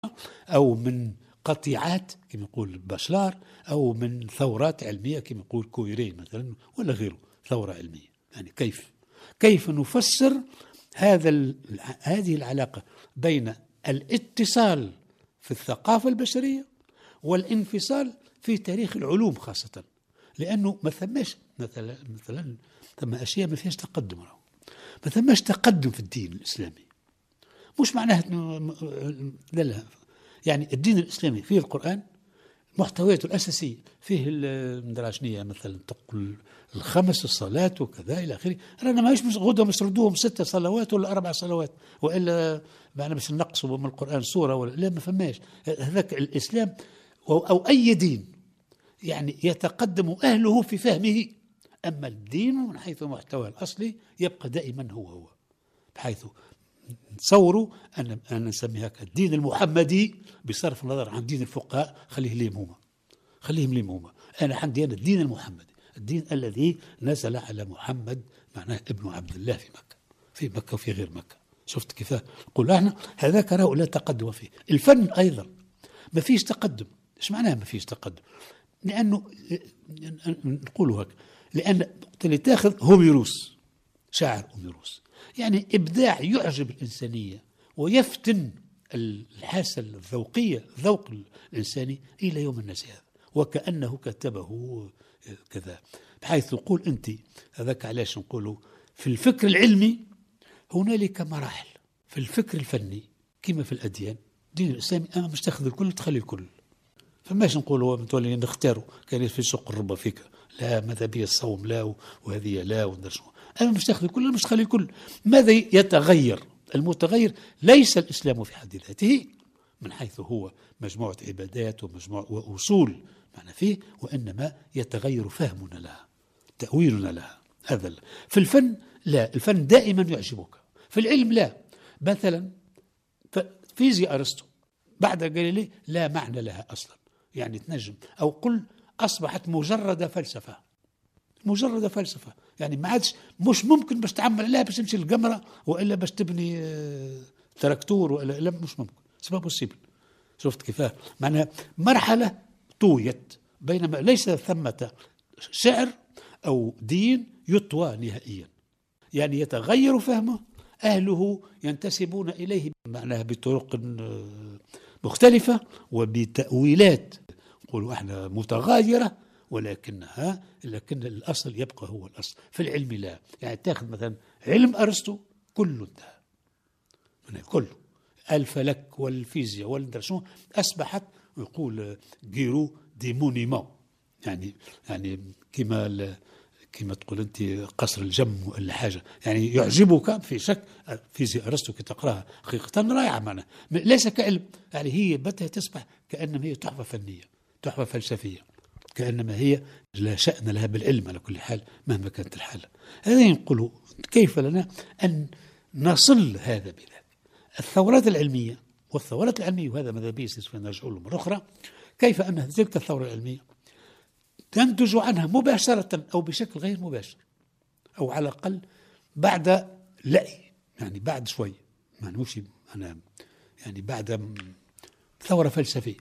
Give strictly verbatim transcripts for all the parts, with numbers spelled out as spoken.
أو من قطيعات كما يقول باشلار، أو من ثورات علمية كما يقول كويري مثلا ولا غيره، ثورة علمية. يعني كيف كيف نفسر هذا هذه العلاقة بين الاتصال في الثقافة البشرية والانفصال في تاريخ العلوم خاصة، لأنه ما ثماش مثلا مثلا ثم أشياء ما فيهاش تقدم، ما ثماش تقدم في الدين الإسلامي. مش معناه لا لا يعني الدين الإسلامي فيه القرآن محتوياته الأساسية، فيه المدراشنية مثلا تقول الخمس الصلاة وكذا إلى آخره. أنا ما مش غدا مش ردوهم ستة صلوات ولا أربع صلوات وإلا معنا بس نقصوا من القرآن سورة ولا لا، ما فماش هذاك الإسلام أو, أو أي دين يعني يتقدم أهله في فهمه، أما الدين من حيث محتوى الأصلي يبقى دائما هو هو، بحيث تصوروا أن أن نسميها الدين المحمدي بصرف النظر عن دين الفقهاء، خليه ليهم هما خليهم ليهم هما أنا عندي أنا الدين المحمدي، الدين الذي نزل على محمد معناه ابن عبد الله في مكة في مكة وفي غير مكة. شفت كيف نقول احنا هذاك راه لا تقدم فيه. الفن أيضا ما فيش تقدم. ايش معناه ما فيش تقدم؟ لأنه نقولوا هيك، لأن اللي تاخذ هوميروس شاعر هوميروس يعني إبداع يعجب الإنسانية ويفتن الحاسة الذوقية ذوق الإنساني إلى يوم الناس هذا، وكأنه كتبه كذا، بحيث تقول أنت هذاك. علاش نقولوا في الفكر العلمي هنالك مراحل، في الفكر الفني كما في الأديان الدين الإسلامي أما مش تاخذ الكل تخلي الكل، فماش نقولوا متولي نختاروا كان في سوق الربا فيك لا ماذا بي الصوم لا وهذه لا وندرسوا، أنا مش تاخذ الكل مش تخلي الكل. ماذا يتغير؟ المتغير ليس الإسلام في حد ذاته من حيث هو مجموعة عبادات ومجموعة وأصول معنى فيه، وإنما يتغير فهمنا لها تأويلنا لها. هذا في الفن لا، الفن دائما يعجبك، في العلم لا. مثلا فيزياء أرسطو بعد جاليلي لا معنى لها أصلا، يعني تنجم أو قل أصبحت مجرد فلسفة مجرد فلسفة، يعني ما عادش مش ممكن باش تعمل عليها باش تمشي للقمرة وإلا باش تبني تراكتور وإلا لا مش ممكن، سبا بوسيبل. شفت كيفاه معناها مرحلة طويت، بينما ليس ثمة شعر أو دين يطوى نهائيا، يعني يتغير فهمه، أهله ينتسبون إليه معناها بطرق مختلفة وبتأويلات نقولوا احنا متغايرة، ولكنها لكن الأصل يبقى هو الأصل. في العلم لا، يعني تأخذ مثلا علم أرسطو كله انتهى من كله، الفلك والفيزياء والدرسون أصبحت يقول جيرو دي مونيمون، يعني يعني كما كما تقول أنت قصر الجم ولا حاجة، يعني يعجبك في شك. فيزياء أرسطو كي تقراها حقيقة رائعة معنا، ليس كعلم، يعني هي بدها تصبح كأنما هي تحفة فنية تحفة فلسفية، كأنما هي لا شأن لها بالعلم على كل حال مهما كانت الحالة. هذا ينقلوا كيف لنا أن نصل هذا بذلك. الثورات العلمية والثورات العلمية وهذا ماذا بي نرجع له مرة أخرى، كيف أن تلك الثورة العلمية تنتج عنها مباشرة أو بشكل غير مباشر، أو على الأقل بعد لأي يعني بعد شوي ما نوش أنا يعني بعد ثورة فلسفية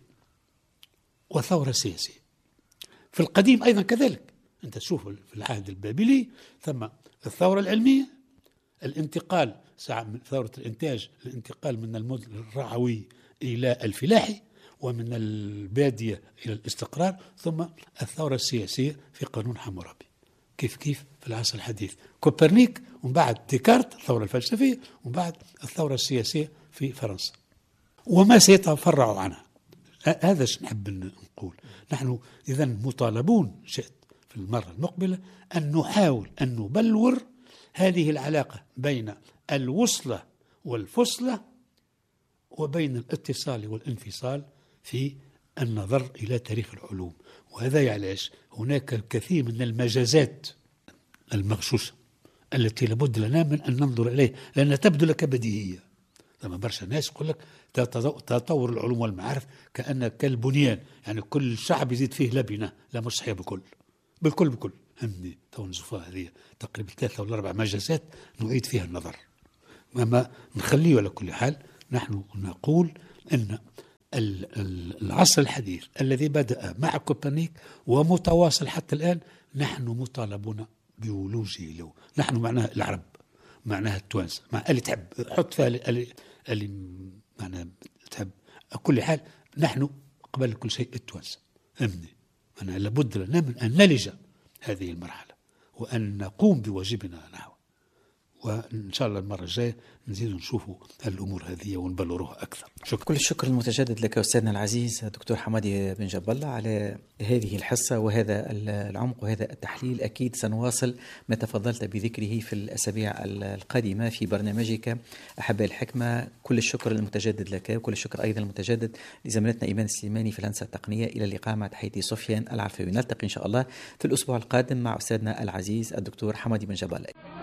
وثورة سياسية. في القديم أيضا كذلك، أنت تشوف في العهد البابلي ثم الثورة العلمية، الانتقال ساعة من ثورة الإنتاج، الانتقال من المدن الرعوي إلى الفلاحي ومن البادية إلى الاستقرار، ثم الثورة السياسية في قانون حمورابي. كيف كيف في العصر الحديث كوبرنيك، ومن بعد ديكارت الثورة الفلسفية، ومن بعد الثورة السياسية في فرنسا وما سيتفرع عنها. هذا نحب نقول نحن إذا مطالبون شئت في المرة المقبلة أن نحاول أن نبلور هذه العلاقة بين الوصلة والفصلة وبين الاتصال والانفصال في النظر إلى تاريخ العلوم. وهذا يعلاش هناك الكثير من المجازات المغشوشة التي لابد لنا من أن ننظر إليه، لأنها تبدو لك بديهية. لما برشا ناس يقول لك تطور العلوم والمعارف كأن كالبنيان، يعني كل شعب يزيد فيه لبنة، لا مش صحيح بكل بالكل بكل همني تو نشوفها هذه تقريبا ثلاثة ولا أربع مجازات نعيد فيها النظر، ما نخليه على كل حال. نحن نقول أن العصر الحديث الذي بدأ مع كوبرنيك ومتواصل حتى الآن، نحن مطالبون بولوجه له. نحن معناها العرب، معناها التوانسة، مع اللي تحب حط فيها اللي, اللي معناها تحب. كل حال نحن قبل كل شيء التوانسة، أمني أنا لابد لنا من أن نلج هذه المرحلة وأن نقوم بواجبنا نحو، وإن شاء الله المرة الجاية نزيد نشوفوا الأمور هذه ونبلوروها أكثر. شكرا. كل الشكر المتجدد لك أستاذنا العزيز دكتور حمادي بن جاب الله على هذه الحصة وهذا العمق وهذا التحليل. أكيد سنواصل ما تفضلت بذكره في الأسابيع القادمة في برنامجك أحباء الحكمة. كل الشكر المتجدد لك، وكل الشكر أيضا المتجدد لزميلتنا إيمان السليماني في الهندسة التقنية. إلى اللقاء، مع تحياتي سفيان العفوي. نلتقي إن شاء الله في الأسبوع القادم مع أستاذنا العزيز الدكتور حمادي بن جاب الله.